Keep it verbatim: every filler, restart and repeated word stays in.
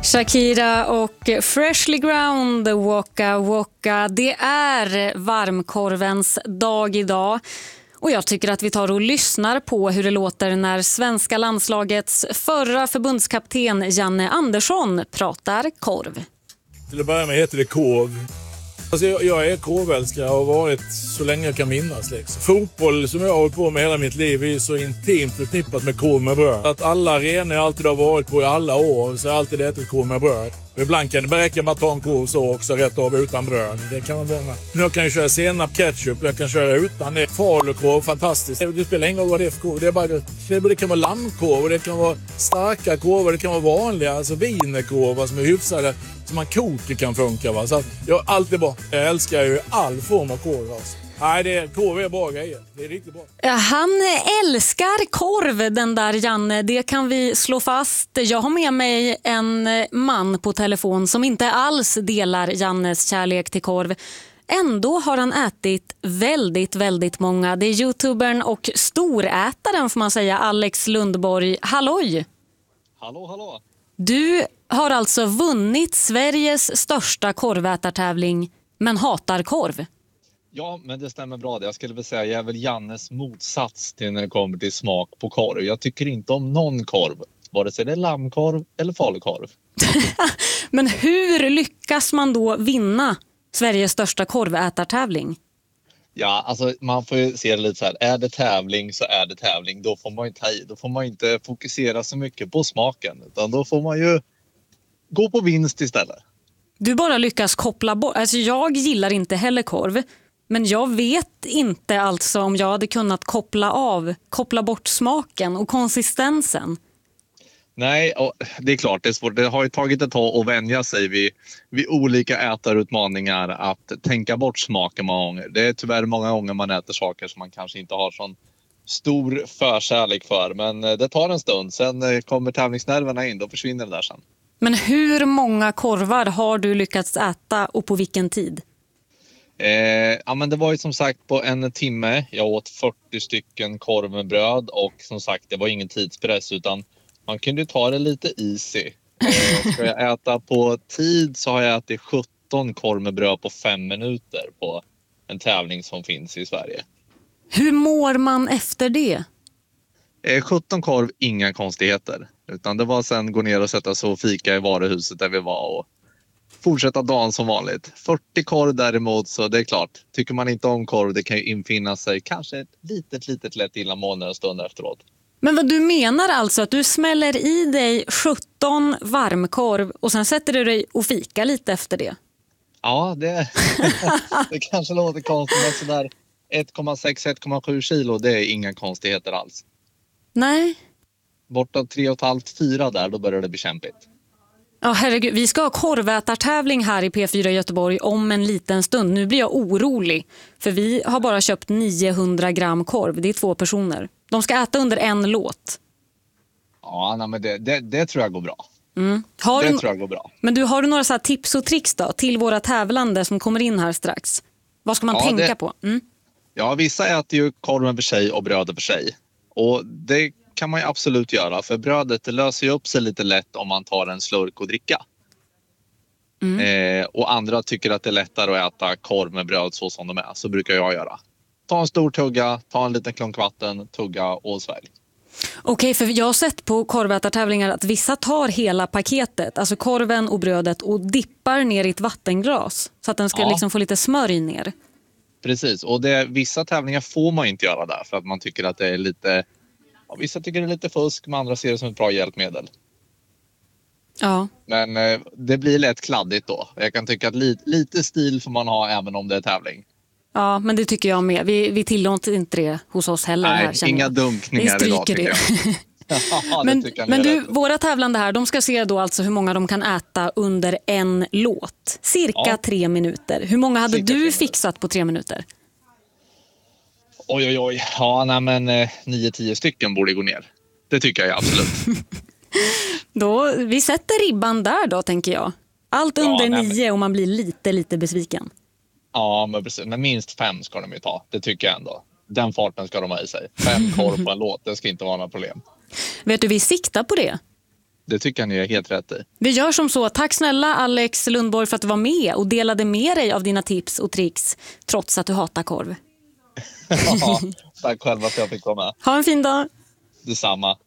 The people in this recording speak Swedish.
Shakira och Freshly Ground, Waka Waka. Det är varmkorvens dag idag. Och jag tycker att vi tar och lyssnar på hur det låter när svenska landslagets förra förbundskapten Janne Andersson pratar korv. Till att börja med heter det korv. Alltså jag, jag är korvälskare och har varit så länge jag kan minnas. Liksom. Fotboll som jag har hållit på med hela mitt liv är så intimt förknippat med korv med bröd. Att alla arenor jag alltid har varit på i alla år så har jag alltid ätit korv med bröd. Och ibland kan det räcka med att ta en korv så också rätt av utan bröd. Det kan vara många. Jag kan köra senap, ketchup, jag kan köra utan det. Falukorv, fantastiskt. Det spelar ingen roll vad det är för korv. Det, är bara, det kan vara lammkorv, det kan vara starka korvar, det kan vara vanliga, alltså wienerkorvar som är hyfsade. Som man kokar kan funka. Va? Så att jag alltid bara, jag älskar ju all form av korv. Alltså. Nej, det är, korv är bra grejer. Det är riktigt bra. Ja, han älskar korv, den där Janne. Det kan vi slå fast. Jag har med mig en man på telefon som inte alls delar Jannes kärlek till korv. Ändå har han ätit väldigt, väldigt många. Det är youtubern och storätaren får man säga, Alex Lundborg. Halloj! Hallå, hallå! Du har alltså vunnit Sveriges största korvätartävling, men hatar korv. Ja, men det stämmer bra. Jag skulle väl säga jag är väl Jannes motsats till när det kommer till smak på korv. Jag tycker inte om någon korv, vare sig det är lammkorv eller falukorv. Men hur lyckas man då vinna Sveriges största korvätartävling? Ja, alltså man får ju se det lite så här. Är det tävling så är det tävling. Då får man ju ta i. Då får man inte fokusera så mycket på smaken. Utan då får man ju gå på vinst istället. Du bara lyckas koppla bort. Alltså jag gillar inte heller korv. Men jag vet inte alltså om jag hade kunnat koppla av, koppla bort smaken och konsistensen. Nej, och det är klart det är svårt. Det har ju tagit ett tag att vänja sig vid, vid olika ätarutmaningar att tänka bort smaken många gånger. Det är tyvärr många gånger man äter saker som man kanske inte har sån stor förkärlek för. Men det tar en stund. Sen kommer tävlingsnerverna in, då försvinner det där sen. Men hur många korvar har du lyckats äta och på vilken tid? Eh, ja, men det var ju som sagt på en timme. Jag åt fyrtio stycken korv med bröd och som sagt det var ingen tidspress utan man kunde ta det lite easy. Eh, ska jag äta på tid så har jag ätit sjutton korv med bröd på fem minuter på en tävling som finns i Sverige. Hur mår man efter det? Eh, sjutton korv, inga konstigheter. Utan det var sen gå ner och sätta sig och fika i varuhuset där vi var och fortsätta dagen som vanligt. fyrtio korv däremot så det är klart. Tycker man inte om korv det kan ju infinna sig kanske ett litet, litet lätt illamående en stund efteråt. Men vad du menar alltså att du smäller i dig sjutton varmkorv och sen sätter du dig och fika lite efter det? Ja, det, det kanske låter konstigt men sådär ett komma sex till ett komma sju kilo det är inga konstigheter alls. Nej. Borta tre och ett halvt till fyra där då börjar det bli kämpigt. Ja, herregud, vi ska ha korvätartävling här i P fyra Göteborg om en liten stund. Nu blir jag orolig för vi har bara köpt niohundra gram korv. Det är två personer. De ska äta under en låt. Ja, nej, men det, det, det tror jag går bra. Mm. Har det du, tror jag går bra. Men du, har du några så här tips och tricks då till våra tävlande som kommer in här strax? Vad ska man ja, tänka det, på? Mm. Ja, vissa äter ju korven för sig och brödet för sig. Och det kan man ju absolut göra. För brödet det löser ju upp sig lite lätt om man tar en slurk och dricka. Mm. Eh, och andra tycker att det är lättare att äta korv med bröd så som de är. Så brukar jag göra. Ta en stor tugga, ta en liten klunk vatten, tugga och svälj. Okej, för jag har sett på korvätartävlingar att vissa tar hela paketet, alltså korven och brödet och dippar ner i ett vattenglas så att den ska ja. liksom få lite smörj ner. Precis, och det, vissa tävlingar får man inte göra där för att man tycker att det är lite, ja, vissa tycker det är lite fusk men andra ser det som ett bra hjälpmedel. Ja. Men eh, det blir lätt kladdigt då. Jag kan tycka att li, lite stil får man ha även om det är tävling. Ja, men det tycker jag med. Vi, vi tillåter inte det hos oss heller. Nej, här, inga jag. dunkningar idag tycker jag. Ja, men men du, våra tävlande här, de ska se då alltså hur många de kan äta under en låt. Cirka ja. tre minuter. Hur många hade Cirka du fixat på tre minuter? Oj, oj, oj. Ja, nej, men eh, nio tio stycken borde gå ner. Det tycker jag absolut. Då, vi sätter ribban där då, tänker jag. Allt under ja, nej, nio men... och man blir lite, lite besviken. Ja, men precis. Men minst fem ska de ju ta. Det tycker jag ändå. Den farten ska de ha i sig. Fem korv på en låt, det ska inte vara några problem. Vet du, vi siktar på det. Det tycker jag ni är helt rätt i. Vi gör som så. Tack snälla Alex Lundborg för att du var med och delade med dig av dina tips och tricks trots att du hatar korv. Ja, tack själva för att jag fick komma. Ha en fin dag. Detsamma.